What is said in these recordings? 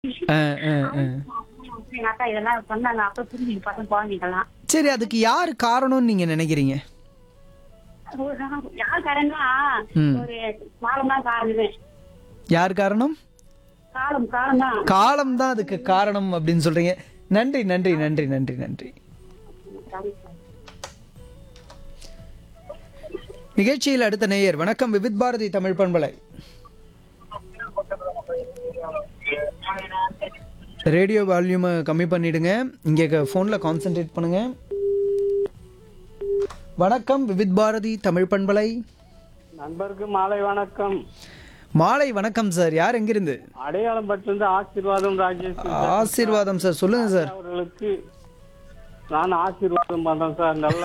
ஆ, ஆ, ஆ. எங்க அக்கா இதெல்லாம் சொன்னாங்க. அப்ப புரிஞ்சுது பசங்க குழந்தைங்கலாம். சரி, அதுக்கு யார் காரணம்னு நீங்க நினைக்கிறீங்க? யார் காரணம்னா ம். ஒரு காலம் தான் காரணமே. யார் காரணம்? காலம் காலம் தான். காலம் தான் அதுக்கு காரணம் அப்படின்னு சொல்றீங்க. நன்றி நன்றி நன்றி நன்றி நன்றி. நிகழ்ச்சியில் அடுத்த நேயர். வணக்கம், விவித் பாரதி தமிழ் பண்பலை. ரேடியோ வால்யூமை கம்மி பண்ணிடுங்க, இங்கே ஃபோனில் கான்சென்ட்ரேட் பண்ணுங்க. வணக்கம், விவித் பாரதி தமிழ் பண்பலை. நண்பருக்கு மாலை வணக்கம். மாலை வணக்கம் சார். யார் எங்கிருந்து? அடையாளம் பட்டிருந்து ஆசீர்வாதம் ராஜேஷ். ஆசீர்வாதம் சார், சொல்லுங்க சார். அவர்களுக்கு நான் ஆசீர்வாதம் பண்றேன் சார். நல்லா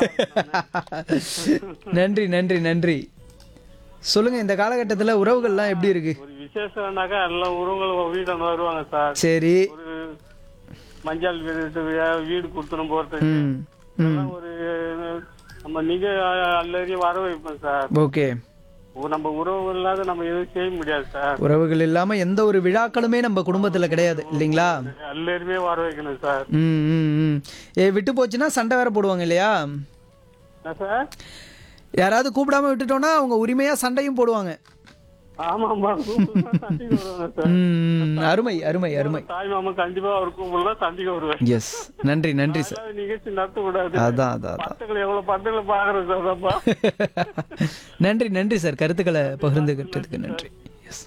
நன்றி நன்றி நன்றி. சொல்லுங்க, இந்த காலகட்டத்தில் உறவுகள்லாம் எப்படி இருக்கு? ஒரு விசேஷம்னாக்கா எல்லாம் உறவுகள் வீடு வருவாங்க சார். சரி. ஒரு மஞ்சள் வீடு கொடுத்துடும் போறதுக்கு ம் ம். எல்லாம் ஒரு நம்ம நீங்க எல்லாரையும் வர வைப்போம் சார். ஓகே. நம்ம உறவுகள் இல்லாத நம்ம எதுவும் செய்ய முடியாது சார். உறவுகள் இல்லாம எந்த ஒரு விழாக்களுமே நம்ம குடும்பத்துல கிடையாது இல்லைங்களா? எல்லாருமே வர வைக்கணும் சார். ம் ம் ம். விட்டு போச்சுன்னா சண்டை வேற போடுவாங்க இல்லையா? என்ன சார்? யாராவது கூப்பிடாம விட்டுட்டோம்னா அவங்க உரிமையா சண்டையும் போடுவாங்க. ஆமா ஆமா, சண்டிகை வருவாங்க சார். அருமை அருமை அருமை. தாய் மாமா கண்டிப்பா அவர் கூப்பிடல, சண்டிகை வருவேன். எஸ், நன்றி நன்றி சார். அதாவது நிகழ்ச்சி நடத்த கூடாது. அதான் அதான் அதான். படத்துக்களை எவ்வளவு படத்துக்களை பாக்குறேன் சார். அப்பா நன்றி நன்றி சார், கருத்துக்களை பகிர்ந்துகிட்டதுக்கு நன்றி. எஸ்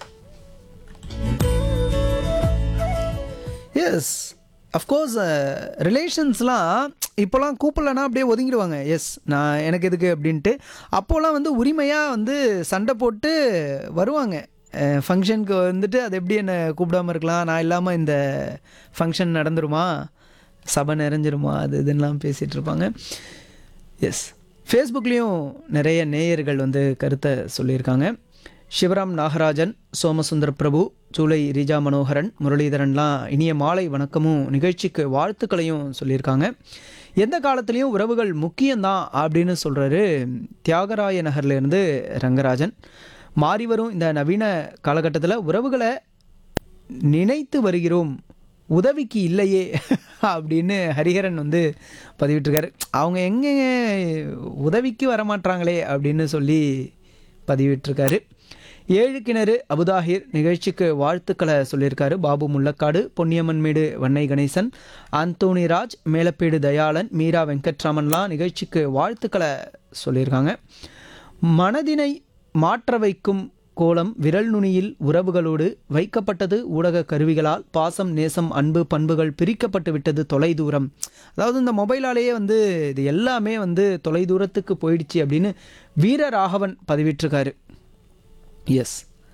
எஸ், அஃப்கோர்ஸ் ரிலேஷன்ஸ்லாம் இப்போலாம் கூப்பிடலன்னா அப்படியே ஒதுங்கிடுவாங்க. எஸ், நான் எனக்கு எதுக்கு அப்படின்ட்டு. அப்போலாம் வந்து உரிமையாக வந்து சண்டை போட்டு வருவாங்க ஃபங்க்ஷனுக்கு வந்துட்டு. அது எப்படி என்னை கூப்பிடாமல் இருக்கலாம், நான் இல்லாமல் இந்த ஃபங்க்ஷன் நடந்துருமா, சபை நிறைஞ்சிருமா, அது இதுன்னெலாம் பேசிகிட்டு இருப்பாங்க. எஸ், ஃபேஸ்புக்லேயும் நிறைய நேயர்கள் வந்து கருத்தை சொல்லியிருக்காங்க. சிவராம் நாகராஜன், சோமசுந்தர பிரபு, ஜூலை ரீஜா மனோகரன், முரளிதரன்லாம் இனிய மாலை வணக்கமும் நிகழ்ச்சிக்கு வாழ்த்துக்களையும் சொல்லியிருக்காங்க. எந்த காலத்துலேயும் உறவுகள் முக்கியம்தான் அப்படின்னு சொல்கிறாரு தியாகராய நகர்லேருந்து ரங்கராஜன். மாறி வரும் இந்த நவீன காலகட்டத்தில் உறவுகளை நினைத்து வருகிறோம், உதவிக்கு இல்லையே அப்படின்னு ஹரிஹரன் வந்து பதிவிட்டிருக்காரு. அவங்க எங்கே உதவிக்கு வரமாட்டாங்களே அப்படின்னு சொல்லி பதிவிட்டிருக்காரு. ஏழு கிணறு அபுதாஹிர் நிகழ்ச்சிக்கு வாழ்த்துக்களை சொல்லியிருக்காரு. பாபு முள்ளக்காடு, பொன்னியம்மன்மேடு வன்னை கணேசன், அந்தோனி ராஜ், மேலப்பேடு தயாளன், மீரா வெங்கட்ராமன்லாம் நிகழ்ச்சிக்கு வாழ்த்துக்களை சொல்லியிருக்காங்க. மனதினை மாற்ற வைக்கும் கோலம் விரல் நுனியில் உறவுகளோடு வைக்கப்பட்டது ஊடக கருவிகளால். பாசம் நேசம் அன்பு பண்புகள் பிரிக்கப்பட்டு விட்டது தொலைதூரம். அதாவது இந்த மொபைலாலேயே வந்து இது எல்லாமே வந்து தொலைதூரத்துக்கு போயிடுச்சு அப்படின்னு வீரராகவன் பதிவிட்டிருக்காரு. எஸ்,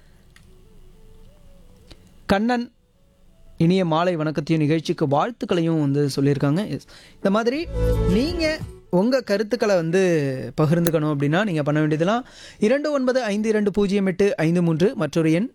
கண்ணன் இனிய மாலை வணக்கத்தையும் நிகழ்ச்சிக்கு வாழ்த்துக்களையும் வந்து சொல்லியிருக்காங்க. எஸ், இந்த மாதிரி நீங்கள் உங்கள் கருத்துக்களை வந்து பகிர்ந்துக்கணும் அப்படின்னா நீங்கள் பண்ண வேண்டியதெல்லாம் 29522085 மற்றொரு எண்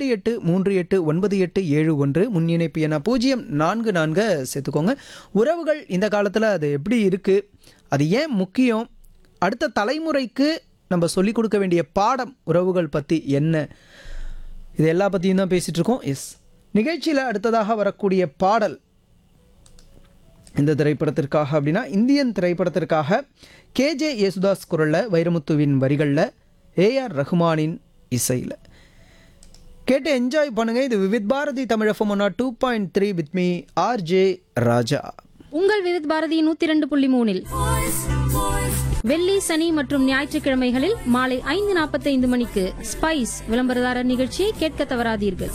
28389871 முன்னிணைப்பு என 044 சேர்த்துக்கோங்க. உறவுகள் இந்த காலத்தில் அது எப்படி இருக்குது, அது ஏன் முக்கியம், அடுத்த தலைமுறைக்கு நம்ம சொல்லிக் கொடுக்க வேண்டிய பாடம் உறவுகள் பற்றி என்ன, இது எல்லா பற்றியும் தான் பேசிகிட்டு இருக்கோம். எஸ், நிகழ்ச்சியில் அடுத்ததாக வரக்கூடிய பாடல் இந்த திரைப்படத்திற்காக அப்படின்னா இந்தியன் திரைப்படத்திற்காக கேஜே யேசுதாஸ் குரலில், வைரமுத்துவின் வரிகளில், ஏஆர் ரஹ்மானின் இசையில் கேட்டு என்ஜாய் பண்ணுங்கள். இது Vividh Bharathi Tamil FM 2.3 with me RJ ராஜா. உங்கள் விவித் பாரதி 102.3 வெள்ளி சனி மற்றும் ஞாயிற்றுக்கிழமைகளில் மாலை 5:45 மணிக்கு ஸ்பைஸ் விளம்பரதாரர் நிகழ்ச்சியை கேட்க தவறாதீர்கள்.